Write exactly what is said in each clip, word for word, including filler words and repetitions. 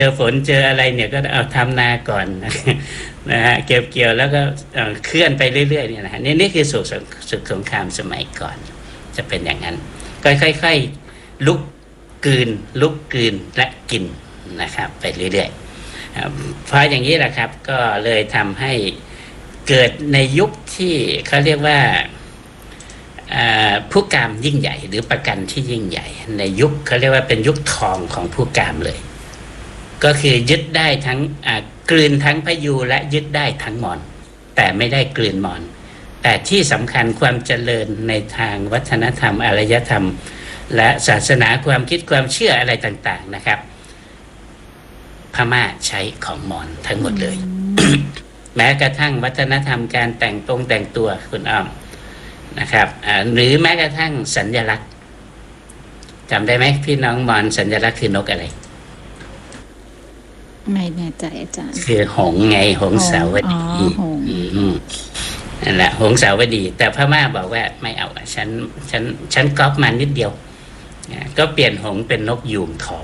เจอฝนเจออะไรเนี่ยก็เอาทำนาก่อนนะฮะเก็บเกี่ยวแล้วก็เคลื่อนไปเรื่อยๆเนี่ยนะฮะนี่นี่คือสุขสุขสงครามสมัยก่อนจะเป็นอย่างนั้นก็ค่อยๆลุกกืนลุกกืนและกินนะครับไปเรื่อยๆเพราะอย่างนี้แหละครับก็เลยทำให้เกิดในยุคที่เขาเรียกว่าผู้กามยิ่งใหญ่หรือประกันที่ยิ่งใหญ่ในยุคเขาเรียกว่าเป็นยุคทองของผู้กามเลยก็คือยึดได้ทั้งกลืนทั้งพยูและยึดได้ทั้งมอญแต่ไม่ได้กลืนมอญแต่ที่สำคัญความเจริญในทางวัฒนธรรมอารยธรรมและศาสนาความคิดความเชื่ออะไรต่างๆนะครับพม่าใช้ของมอญทั้งหมดเลย แม้กระทั่งวัฒนธรรมการแต่งตรงแต่งตัวคุณอ้อมนะครับหรือแม้กระทั่งสัญลักษณ์จำได้ไหมพี่น้องมอญสัญลักษณ์คือนกอะไรไม่แน่ใจอาจารย์คือหงไงหงสาวดีนั่นแหละหงสาวดีแต่พม่าบอกว่าไม่เอาฉันฉันฉันก๊อปมานิดเดียวก็เปลี่ยนหงเป็นนกยูงทอง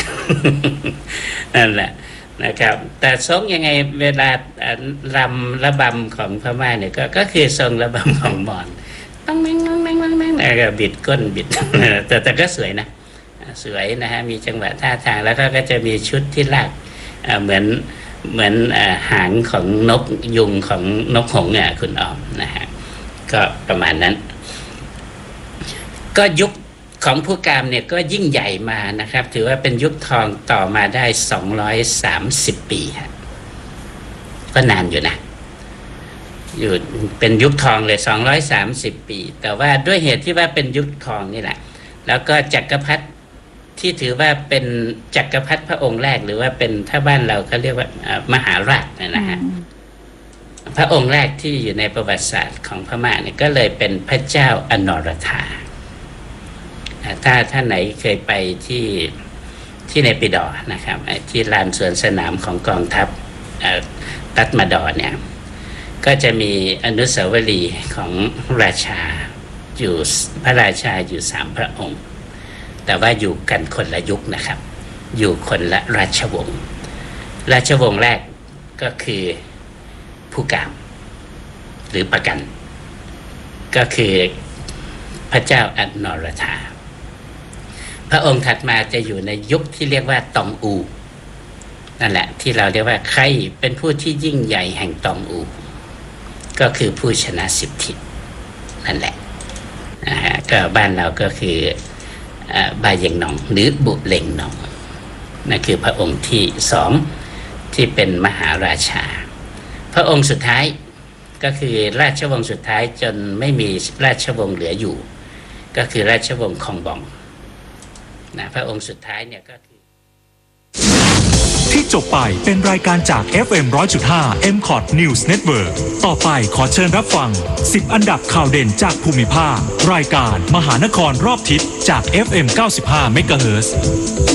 นั่นแหละนะครับแต่ทรงยังไงเวลารำระบำของพม่าเนี่ยก็ก็คือทรงระบำของมอญต้องแม่งแม่งแม่งแม่งแล้วก็บิดก้นบิดแต่แต่ก็สวยนะสวยนะฮะมีจังหวะท่าทางแล้วก็ก็จะมีชุดที่ลากเหมือนเหมือนหางของนกยุงของนกหงส์เนี่ยคุณออมนะฮะก็ประมาณนั้นก็ยุคของผู้กามเนี่ยก็ยิ่งใหญ่มานะครับถือว่าเป็นยุคทองต่อมาได้สองร้อยสามสิบปีฮะก็นานอยู่นะอยู่เป็นยุคทองเลยสองร้อยสามสิบปีแต่ว่าด้วยเหตุที่ว่าเป็นยุคทองนี่แหละแล้วก็จักรพรรดิที่ถือว่าเป็นจักรพรรดิพระองค์แรกหรือว่าเป็นถ้าบ้านเราเขาเรียกว่ามหาราชนะฮะพระองค์แรกที่อยู่ในประวัติศาสตร์ของพม่าเนี่ยก็เลยเป็นพระเจ้าอนรธาถ้าท่านไหนเคยไปที่ที่เนปิดอร์นะครับที่ลานสวนสนามของกองทัพตัดมาดอร์เนี่ยก็จะมีอนุสาวรีย์ของราชาอยู่พระราชาอยู่สามพระองค์แต่ว่าอยู่กันคนละยุคนะครับอยู่คนละราชวงศ์ราชวงศ์แรกก็คือผู้กามหรือประกันก็คือพระเจ้าอนรธาพระองค์ถัดมาจะอยู่ในยุคที่เรียกว่าตองอูนั่นแหละที่เราเรียกว่าใครเป็นผู้ที่ยิ่งใหญ่แห่งตองอูก็คือผู้ชนะสิบทิศนั่นแหละนะฮะก็บ้านเราก็คือบาเยงหนองหรือบุเล็งหนองนั่นคือพระองค์ที่สองที่เป็นมหาราชาพระองค์สุดท้ายก็คือราชวงศ์สุดท้ายจนไม่มีราชวงศ์เหลืออยู่ก็คือราชวงศ์คองบองนะพระองค์สุดท้ายเนี่ยก็คือที่จบไปเป็นรายการจาก เอฟ เอ็ม หนึ่งร้อยจุดห้า เอ็ม คอท News Network ต่อไปขอเชิญรับฟังสิบอันดับข่าวเด่นจากภูมิภาครายการมหานครรอบทิศจาก เอฟ เอ็ม เก้าสิบห้า เมกะเฮิรตซ์